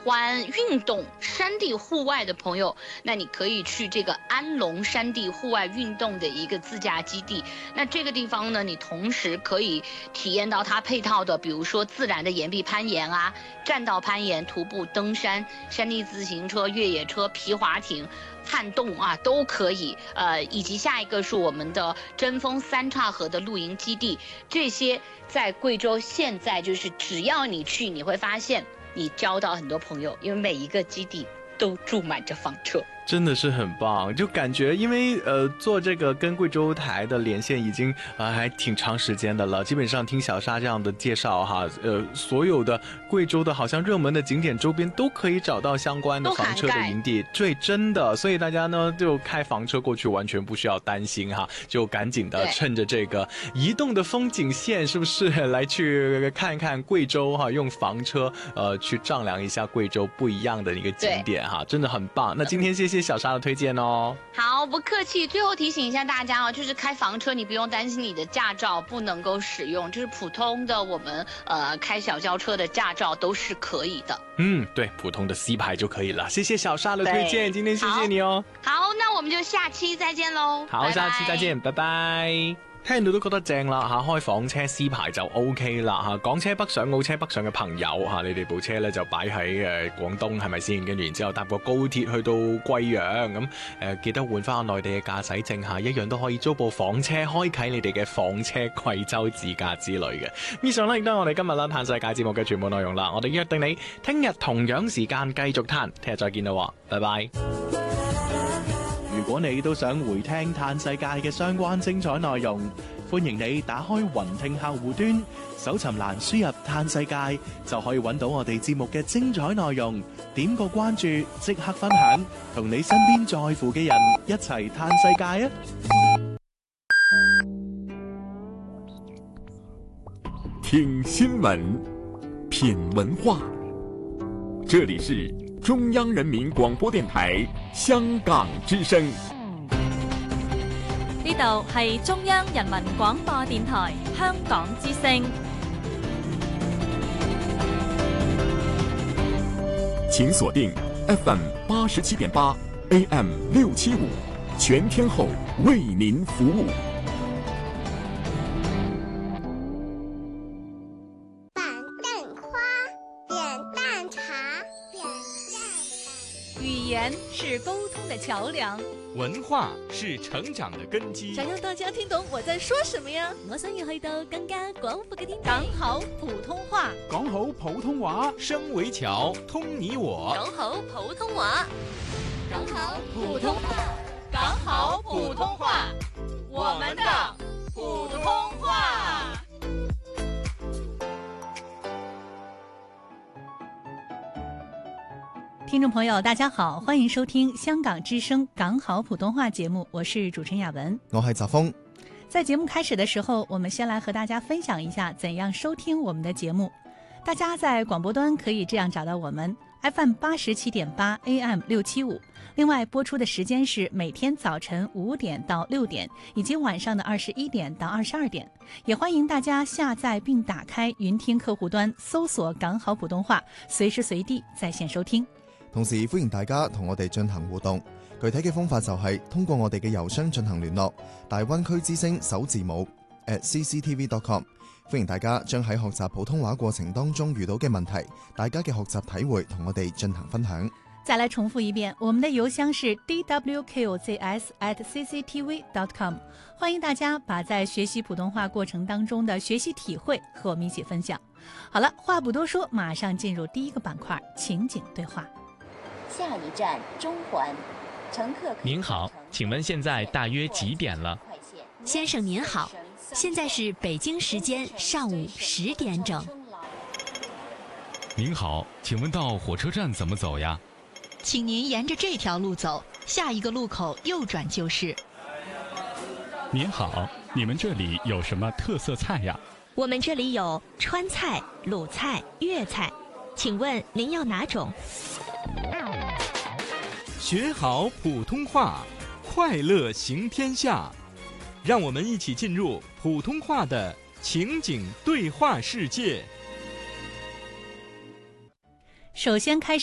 欢运动、山地户外的朋友，那你可以去这个安龙山地户外运动的一个自驾基地。那这个地方呢，你同时可以体验到它配套的，比如说自然的岩壁攀岩啊、栈道攀岩、徒步登山、山地自行车、越野车、皮划艇、撼洞啊都可以。以及下一个是我们的针锋三岔河的露营基地，这些在贵州现在就是只要你去，你会发现你交到很多朋友，因为每一个基地都住满着房车。 真的是很棒，就感觉因为做这个跟贵州台的连线已经还挺长时间的了，基本上听小沙这样的介绍哈，所有的贵州的好像热门的景点周边都可以找到相关的房车的营地，对，真的，所以大家呢就开房车过去完全不需要担心哈，就赶紧的趁着这个移动的风景线，是不是来去看一看贵州哈，用房车去丈量一下贵州不一样的一个景点哈，真的很棒。那今天谢谢小沙的推荐哦。 好，不客气。最后提醒一下大家哦，就是开房车你不用担心你的驾照不能够使用，就是普通的我们开小轿车的驾照都是可以的。 对，普通的 C 牌就可以了。谢谢小沙的推荐，今天谢谢你哦。 好，那我们就下期再见喽。 好，下期再见，拜拜。聽到都覺得正啦嚇，開房車 C 牌就 OK 啦嚇。港車北上、澳車北上嘅朋友嚇，你哋部車咧就擺喺廣東係咪先？跟住然之後搭個高鐵去到貴陽咁記得換翻內地嘅駕駛證嚇，一樣都可以租部房車開啟你哋嘅房車貴州自駕之旅嘅。以上咧亦都係我哋今日啦嘆世界節目嘅全部內容啦。我哋約定你聽日同樣時間繼續嘆，聽日再見啦，拜拜。 如果你都想回聽嘆世界嘅相關精彩內容，歡迎你打開雲聽客戶端，搜尋欄輸入嘆世界，就可以揾到我哋節目嘅精彩內容。點個關注，即刻分享，同你身邊在乎嘅人一齊嘆世界啊！ 聽新聞，品文化，這裡是中央人民廣播電台香港之聲。 呢度係中央人民廣播電台香港之聲。 請鎖定 FM 87.8 AM 675，全天候為您服務。 是沟通的橋梁， 文化是成長的根基。 想讓大家聽懂我在說什麼呀？我想要去到更加廣闊嘅天地。 講好普通話， 講好普通話， 聲為橋，通你我。 講好普通話， 講好普通話，講好普通話，我們的普通話。 听众朋友大家好，欢迎收听香港之声港好普通话节目，我是主持人雅文， 我係澤峰。 在节目开始的时候，我们先来和大家分享一下怎样收听我们的节目。大家在广播端可以这样找到我们 FM 87.8 AM 675，另外播出的时间是每天早晨5点到6点，以及晚上的21点到22点。也欢迎大家下载并打开云听客户端，搜索港好普通話，隨時隨地在線收聽。 同時歡迎大家同我哋進行互動，具體嘅方法就係通過我哋嘅郵箱進行聯絡，大灣區之聲首字母@cctv.com。歡迎大家將喺學習普通話過程當中遇到嘅問題，大家嘅學習體會同我哋進行分享。 再來重複一遍，我們的郵箱是 dwqzs@cctv.com。歡迎大家把在學習普通話過程當中的學習體會和我們一起分享。好了，話不多說，馬上進入第一個板塊，情景對話。 下一站中環，乘客。 您好，請問現在大約幾點了？ 先生您好，現在是北京時間上午10點整。 您好，請問到火車站怎麼走呀？ 請您沿着這條路走，下一個路口右轉就是。 您好，你們這裡有什麼特色菜呀？ 我們這裡有川菜、魯菜、粵菜，請問您要哪種？ 學好普通話，快樂行天下。讓我們一起進入普通話的情景對話世界。 首先開始